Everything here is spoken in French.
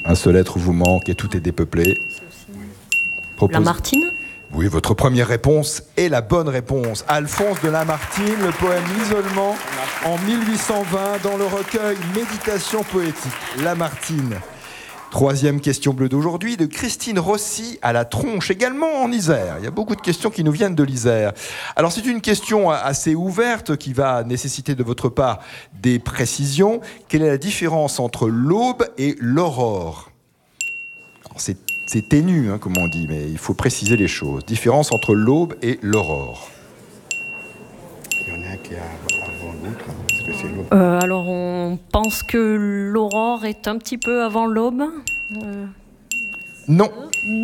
Un seul être vous manque et tout est dépeuplé. Lamartine. Oui, votre première réponse est la bonne réponse. Alphonse de Lamartine, le poème L'isolement, en 1820, dans le recueil Méditation poétique. Lamartine. Troisième question bleue d'aujourd'hui, de Christine Rossi à la Tronche, également en Isère. Il y a beaucoup de questions qui nous viennent de l'Isère. Alors c'est une question assez ouverte qui va nécessiter de votre part des précisions. Quelle est la différence entre l'aube et l'aurore? C'est ténu, hein, comme on dit, mais il faut préciser les choses. Différence entre l'aube et l'aurore. Il y en a un qui est avant l'autre, parce que c'est l'aube. Alors on pense que l'aurore est un petit peu avant l'aube. Non.